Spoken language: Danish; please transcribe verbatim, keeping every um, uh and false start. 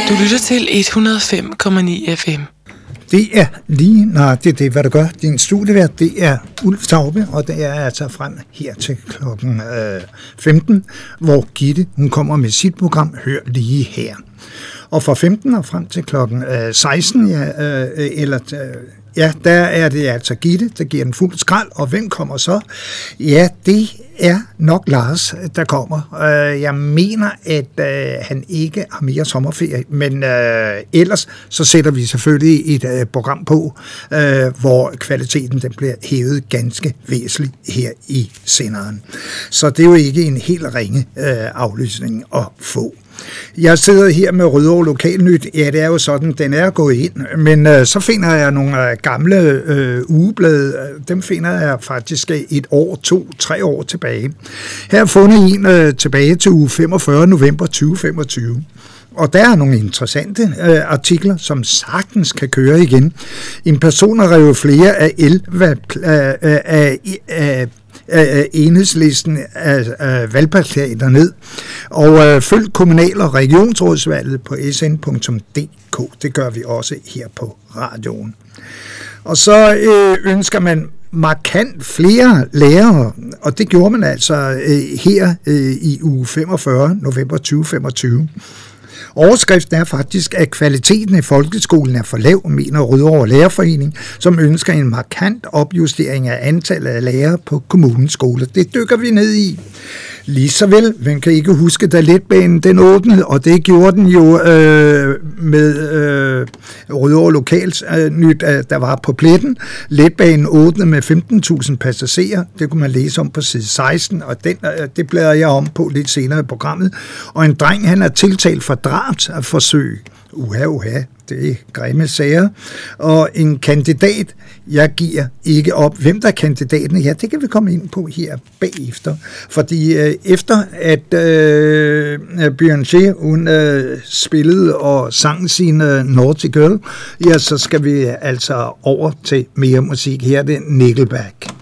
Du lytter til et hundrede og fem komma ni F M. Det er lige nøjagtigt det, hvad der gør. Din studievært, det er Ulf Taube, og det er altså frem her til klokken øh, femten, hvor Gitte, hun kommer med sit program Hør lige her. Og fra femten og frem til klokken øh, seksten, ja, øh, eller... Øh, Ja, der er det altså Gitte, der giver den fuld skrald, og hvem kommer så? Ja, det er nok Lars, der kommer. Jeg mener, at han ikke har mere sommerferie, men ellers så sætter vi selvfølgelig et program på, hvor kvaliteten den bliver hævet ganske væsentligt her i senderen. Så det er jo ikke en helt ringe aflysning at få. Jeg sidder her med Rødovre Lokalnyt. Ja, det er jo sådan, den er gået ind. Men øh, så finder jeg nogle øh, gamle øh, ugeblade. Dem finder jeg faktisk et år, to, tre år tilbage. Her har jeg fundet en øh, tilbage til uge femogfyrre november tyve femogtyve. Og der er nogle interessante øh, artikler, som sagtens kan køre igen. En person har revet flere af el af, af, af af enhedslisten af, af valgplakater ned, og øh, følg kommunal- og regionsrådsvalget på s n punktum d k. Det gør vi også her på radioen. Og så øh, ønsker man markant flere lærere, og det gjorde man altså øh, her øh, i uge femogfyrre november tyve femogtyve. Overskriften er faktisk, at kvaliteten i folkeskolen er for lav, mener Rødovre Lærerforening, som ønsker en markant opjustering af antallet af lærere på kommunens skoler. Det dykker vi ned i. Lige så vel, man kan ikke huske, da letbanen den åbnede, og det gjorde den jo øh, med øh, Rødovre Lokals øh, nyt, øh, der var på pletten. Letbanen åbnede med femten tusind passagerer, det kunne man læse om på side seksten, og den, øh, det bladrer jeg om på lidt senere i programmet. Og en dreng, han er tiltalt for drabsforsøg. Uha, uha, det er grimme sager. Og en kandidat, jeg giver ikke op. Hvem der er kandidaten? Ja, det kan vi komme ind på her bagefter. Fordi øh, efter at øh, Beyoncé, hun øh, spillede og sang sin øh, Naughty Girl, ja, så skal vi altså over til mere musik. Her er det Nickelback.